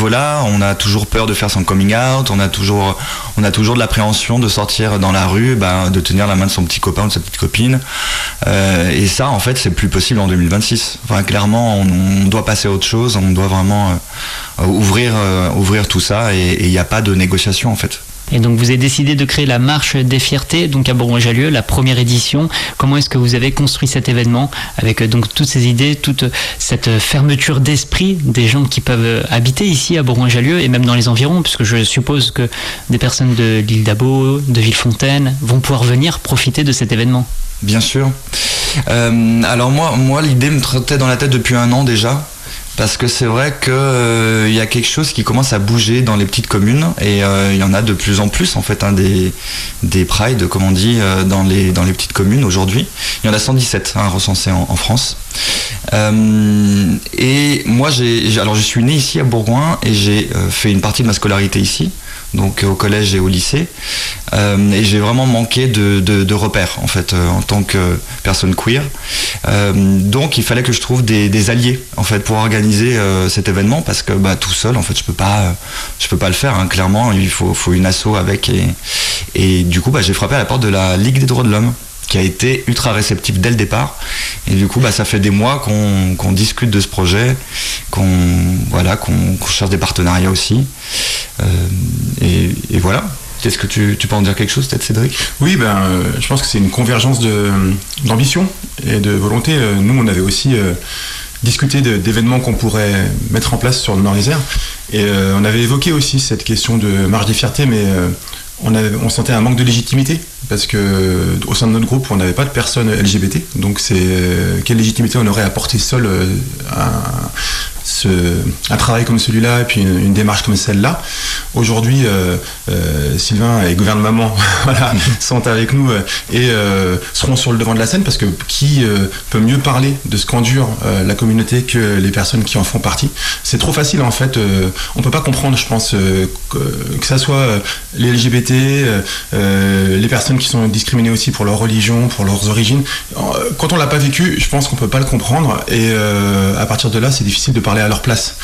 niveau-là. On a toujours peur de faire son coming out, on a toujours de l'appréhension de sortir dans la rue, de tenir la main de son petit copain ou de sa petite copine. Et ça, en fait, c'est plus possible en 2026. Enfin, clairement, on doit passer à autre chose, on doit vraiment ouvrir tout ça, et il n'y a pas de négociation, en fait. Et donc vous avez décidé de créer la Marche des Fiertés, donc à Bourgoin-Jallieu, la première édition. Comment est-ce que vous avez construit cet événement avec donc toutes ces idées, toute cette fermeture d'esprit des gens qui peuvent habiter ici à Bourgoin-Jallieu et même dans les environs, puisque je suppose que des personnes de l'île d'Abo, de Villefontaine vont pouvoir venir profiter de cet événement. Bien sûr. Alors moi l'idée me trottait dans la tête depuis 1 an déjà. Parce que c'est vrai qu'il y a quelque chose qui commence à bouger dans les petites communes, et il y en a de plus en plus en fait, des prides, comme on dit, dans les petites communes aujourd'hui. Il y en a 117 recensés en France. Et moi je suis né ici à Bourgoin, et j'ai fait une partie de ma scolarité ici, donc au collège et au lycée, et j'ai vraiment manqué de repères en fait, en tant que personne queer. Donc il fallait que je trouve des alliés en fait pour organiser cet événement, parce que tout seul en fait je peux pas le faire, clairement il faut une asso avec, et du coup j'ai frappé à la porte de la Ligue des droits de l'homme, qui a été ultra réceptif dès le départ, et du coup ça fait des mois qu'on discute de ce projet, qu'on cherche des partenariats aussi, et voilà. Est-ce que tu peux en dire quelque chose peut-être, Cédric ? Oui, je pense que c'est une convergence d'ambition et de volonté. Nous on avait aussi discuté d'événements qu'on pourrait mettre en place sur le Nord-Isère, et on avait évoqué aussi cette question de Marche des Fiertés, mais on sentait un manque de légitimité, parce que au sein de notre groupe on n'avait pas de personnes LGBT, donc quelle légitimité on aurait à porter seul un travail comme celui-là, et puis une démarche comme celle-là. Aujourd'hui, Sylvain et Gouvernement sont avec nous et seront sur le devant de la scène, parce que qui peut mieux parler de ce qu'endure la communauté que les personnes qui en font partie. C'est trop facile en fait, on peut pas comprendre, je pense, que ça soit les LGBT, les personnes qui sont discriminées aussi pour leur religion, pour leurs origines. Quand on l'a pas vécu, je pense qu'on peut pas le comprendre, et à partir de là, c'est difficile de parler à leur place.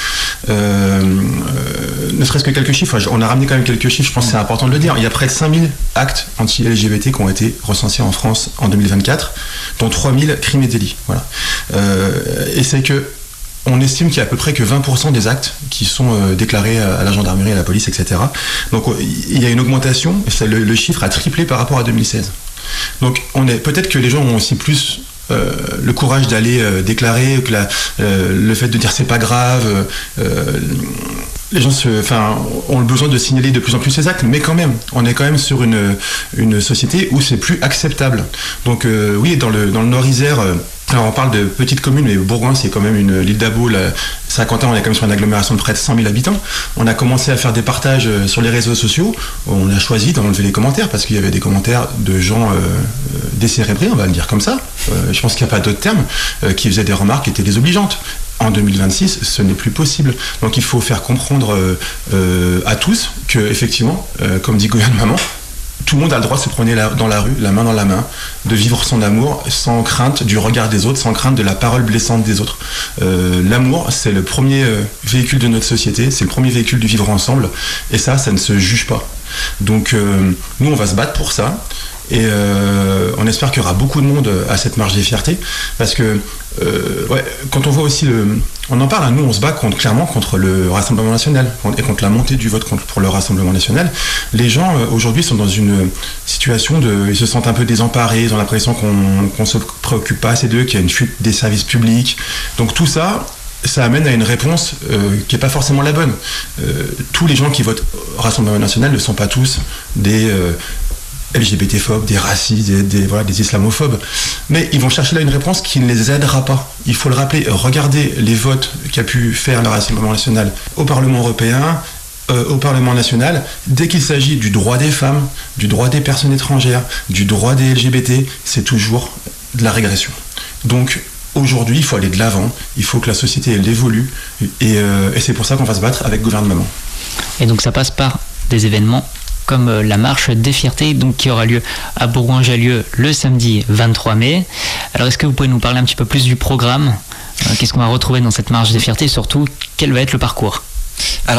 Ne serait-ce que quelques chiffres, on a ramené quand même quelques chiffres, je pense que c'est important de le dire. Il y a près de 5000 actes anti-LGBT qui ont été recensés en France en 2024, dont 3000 crimes et délits. Voilà. Et c'est que on estime qu'il y a à peu près que 20% des actes qui sont déclarés à la gendarmerie, à la police, etc. Donc il y a une augmentation, le chiffre a triplé par rapport à 2016. Donc peut-être que les gens ont aussi plus le courage d'aller déclarer, que le fait de dire c'est pas grave, les gens ont le besoin de signaler de plus en plus ces actes, mais quand même, on est quand même sur une société où c'est plus acceptable. Donc oui, dans le Nord-Isère, alors on parle de petites communes, mais Bourgoin c'est quand même l'île d'Abo, Saint-Quentin, on est quand même sur une agglomération de près de 100 000 habitants. On a commencé à faire des partages sur les réseaux sociaux, on a choisi d'enlever les commentaires, parce qu'il y avait des commentaires de gens décérébrés, on va le dire comme ça, je pense qu'il n'y a pas d'autre terme, qui faisaient des remarques qui étaient désobligeantes. En 2026, ce n'est plus possible. Donc il faut faire comprendre à tous que, effectivement, comme dit Gouvernement, tout le monde a le droit de se promener dans la rue, la main dans la main, de vivre son amour sans crainte du regard des autres, sans crainte de la parole blessante des autres. L'amour, c'est le premier véhicule de notre société, c'est le premier véhicule du vivre ensemble, et ça ne se juge pas. Donc nous, on va se battre pour ça. Et on espère qu'il y aura beaucoup de monde à cette Marche des Fiertés, parce que quand on voit aussi on en parle, nous on se bat clairement contre le Rassemblement National et contre la montée du vote pour le Rassemblement National. Les gens aujourd'hui sont dans une situation ils se sentent un peu désemparés, ils ont l'impression qu'on se préoccupe pas assez d'eux, qu'il y a une fuite des services publics. Donc tout ça amène à une réponse qui n'est pas forcément la bonne. Tous les gens qui votent au Rassemblement National ne sont pas tous des LGBT-phobes, des racistes, des islamophobes. Mais ils vont chercher là une réponse qui ne les aidera pas. Il faut le rappeler, regardez les votes qu'a pu faire le Rassemblement National au Parlement européen, au Parlement national. Dès qu'il s'agit du droit des femmes, du droit des personnes étrangères, du droit des LGBT, c'est toujours de la régression. Donc aujourd'hui, il faut aller de l'avant, il faut que la société elle évolue, et c'est pour ça qu'on va se battre avec Gouvernement. Et donc ça passe par des événements comme la Marche des Fiertés, donc qui aura lieu à Bourgoin-Jallieu le samedi 23 mai. Alors est-ce que vous pouvez nous parler un petit peu plus du programme ? Qu'est-ce qu'on va retrouver dans cette Marche des Fiertés et surtout, quel va être le parcours ? Alors,